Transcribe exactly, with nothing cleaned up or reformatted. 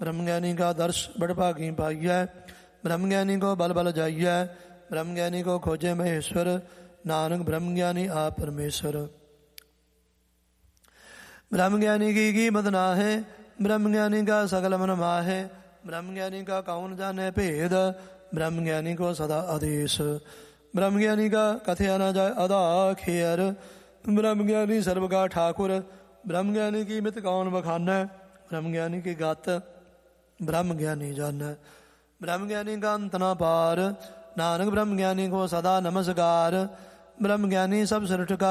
ब्रह्म ज्ञानी का दर्श बड़भागी पाइयै। ब्रह्म ज्ञानी को बल बल जाइयै। ब्रह्म ज्ञानी को खोजे महेश्वर। नानक ब्रह्म ज्ञानी आप परमेश्वर। ब्रह्म ज्ञानी की कीमत ना है। ब्रह्म ज्ञानी का सकल मन माहे। ब्रह्म ज्ञानी का कौन जाने भेद। ब्रह्म ज्ञानी को सदा आदेश। ब्रह्म ज्ञानी का कथया न जाय अदा खेर। ब्रह्म ज्ञानी सर्व का ठाकुर। ब्रह्म ज्ञानी की मित कौन बखाना। ब्रह्म ज्ञानी की गात ब्रह्म ज्ञानी जाना। ब्रह्म ज्ञानी का अंत न पार। नानक ब्रह्म ज्ञानी को सदा नमस्कार। ब्रह्म ज्ञानी सब सृष्टि का